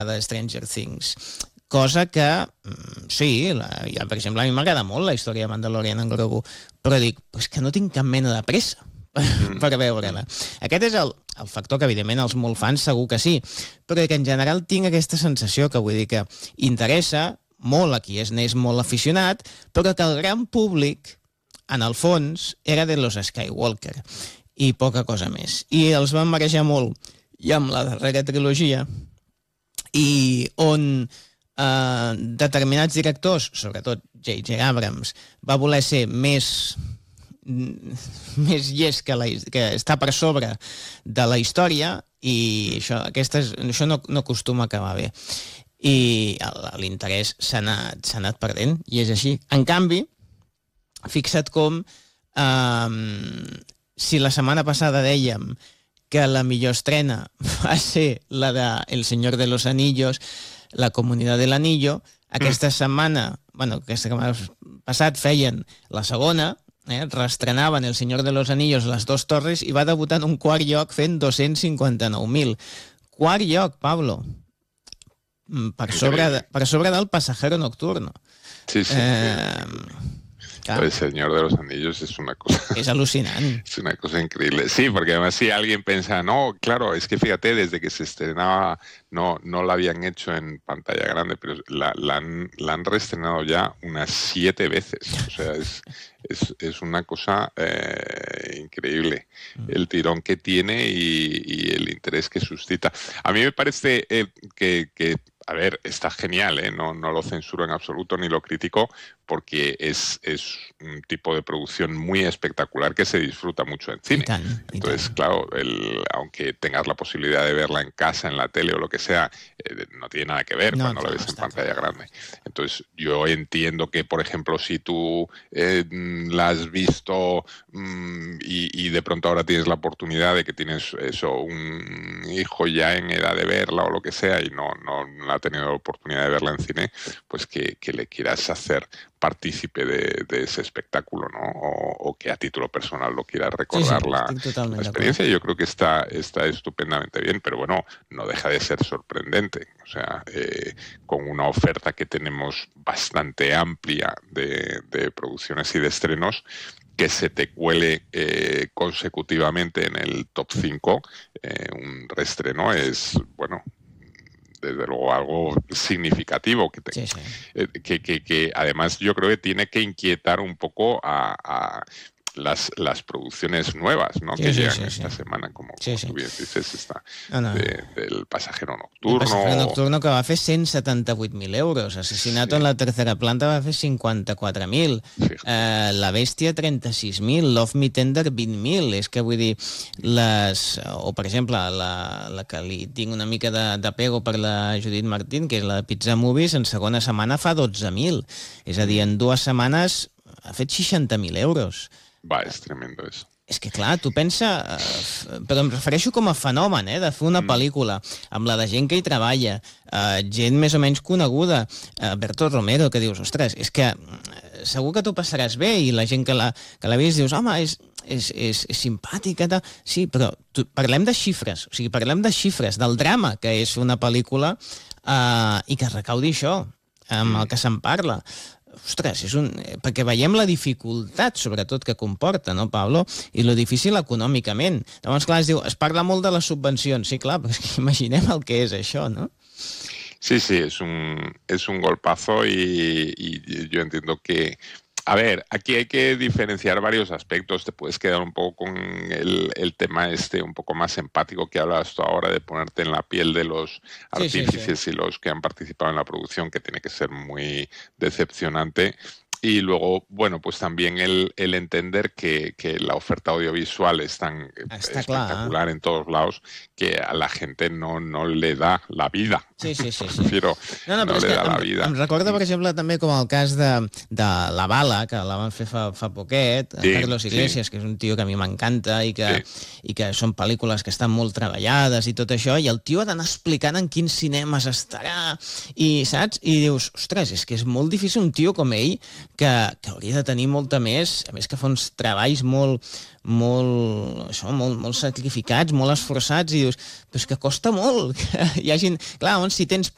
de Stranger Things. Cosa que, sí, per exemple, a mi m'agrada molt la història de Mandalorian en Grogu, però dic, és que no tinc cap mena de pressa per veure-la. Aquest és el factor que, evidentment, els molt fans segur que sí, però que en general tinc aquesta sensació que vull dir que interessa molt a qui n'és molt aficionat, però que el gran públic, en el fons, era de los Skywalker i poca cosa més. I els van marejar molt, i amb la darrera trilogia, i on determinats directors, sobretot J.J. Abrams, va voler ser més llest que està per sobre de la història, i això no acostuma a acabar bé. I l'interès s'ha anat perdent, i és així. En canvi, fixa't com si la setmana passada dèiem que la millor estrena va ser la de El Señor de los Anillos, La Comunidad del Anillo, aquesta setmana passat feien la segona, reestrenaven El Señor de los Anillos, Les Dos Torres, i va debutar en un quart lloc fent 259.000. Quart lloc, Pablo. Per sobre del Pasajero Nocturno. Sí. El Señor de los Anillos es una cosa... Es alucinante. Es una cosa increíble. Sí, porque además si alguien piensa, no, claro, es que fíjate, desde que se estrenaba no la habían hecho en pantalla grande, pero la han reestrenado ya unas 7 veces. O sea, es una cosa increíble el tirón que tiene y el interés que suscita. A mí me parece que a ver, está genial, no lo censuro en absoluto ni lo critico, porque es un tipo de producción muy espectacular que se disfruta mucho en cine. Entonces, claro, aunque tengas la posibilidad de verla en casa, en la tele o lo que sea, no tiene nada que ver cuando la ves en pantalla grande. Entonces, yo entiendo que, por ejemplo, si tú la has visto y de pronto ahora tienes la oportunidad de que tienes un hijo ya en edad de verla o lo que sea y no ha tenido la oportunidad de verla en cine, pues que le quieras hacer partícipe de ese espectáculo, ¿no? O que a título personal lo quieras recordar la experiencia. Yo creo que está estupendamente bien, pero bueno, no deja de ser sorprendente. O sea, con una oferta que tenemos bastante amplia de producciones y de estrenos, que se te cuele consecutivamente en el top 5, un reestreno es, bueno, desde luego algo significativo que además yo creo que tiene que inquietar un poco a las producciones nuevas, ¿no? Que llegan esta semana, como tú bien dices, del Pasajero Nocturno. El Pasajero Nocturno, que va fer 178.000 euros. Asesinato en la tercera planta va fer 54.000. La Bèstia, 36.000. Love Me Tender, 20.000. És que vull dir, o per exemple, la que li tinc una mica d'apego per la Judit Martín, que és la de Pizza Movies, en segona setmana fa 12.000. És a dir, en 2 setmanes ha fet 60.000 euros. Va, és tremendo eso. És que clar, tu pensa, però em refereixo com a fenomen, de fer una pel·lícula amb la de gent que hi treballa, gent més o menys coneguda, Berto Romero, que dius, ostres, és que segur que t'ho passaràs bé, i la gent que l'ha vist dius, home, és simpàtica, sí, però parlem de xifres, o sigui, parlem de xifres, del drama que és una pel·lícula i que recaudi això, amb el que se'n parla. Ostres, perquè veiem la dificultat, sobretot, que comporta, no, Pablo? I lo difícil econòmicament. Llavors, clar, es parla molt de les subvencions. Sí, clar, però és que imaginem el que és això, no? Sí, es un golpazo y yo entiendo que... A ver, aquí hay que diferenciar varios aspectos. Te puedes quedar un poco con el tema un poco más empático que hablabas tú ahora, de ponerte en la piel de los artífices y los que han participado en la producción, que tiene que ser muy decepcionante. Y luego, bueno, pues también el entender que la oferta audiovisual es tan espectacular en todos lados que a la gente no le da la vida. Sí. Prefiero no le da la vida. Em recorda, per exemple, també com el cas de La Bala, que la van fer fa poquet, Carlos Iglesias, que és un tio que a mi m'encanta i que són pel·lícules que estan molt treballades i tot això, i el tio ha d'anar explicant en quins cinemes estarà, i saps? I dius, ostres, és que és molt difícil un tio com ell que hauria de tenir molta més, a més que fa uns treballs molt sacrificats, molt esforçats, i dius, però és que costa molt que hi hagin... Clar, si tens